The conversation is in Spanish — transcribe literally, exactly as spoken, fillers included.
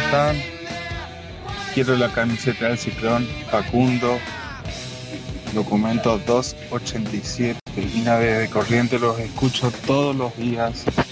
están? Quiero la camiseta del Ciclón, Facundo, documento doscientos ochenta y siete, I N A B de Corrientes, los escucho todos los días.